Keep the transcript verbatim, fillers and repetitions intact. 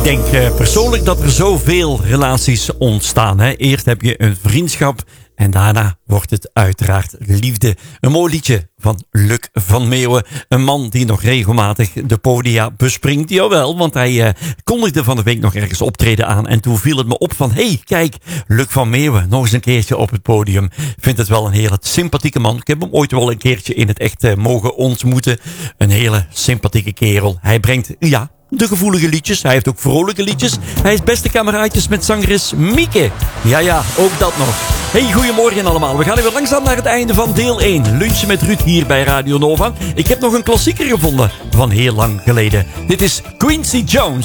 Ik denk uh, persoonlijk dat er zoveel relaties ontstaan. Hè? Eerst heb je een vriendschap en daarna wordt het uiteraard liefde. Een mooi liedje van Luc van Meeuwen. Een man die nog regelmatig de podia bespringt. Jawel, want hij uh, kondigde van de week nog ergens optreden aan. En toen viel het me op van, hé, hey, kijk, Luc van Meeuwen, nog eens een keertje op het podium. Ik vind het wel een hele sympathieke man. Ik heb hem ooit wel een keertje in het echt uh, mogen ontmoeten. Een hele sympathieke kerel. Hij brengt, ja, de gevoelige liedjes. Hij heeft ook vrolijke liedjes. Hij is beste kameraadjes met zangeres Mieke. Ja, ja, ook dat nog. Hey, goedemorgen allemaal. We gaan weer langzaam naar het einde van deel één. Lunchen met Ruud hier bij Radio Nova. Ik heb nog een klassieker gevonden van heel lang geleden. Dit is Quincy Jones.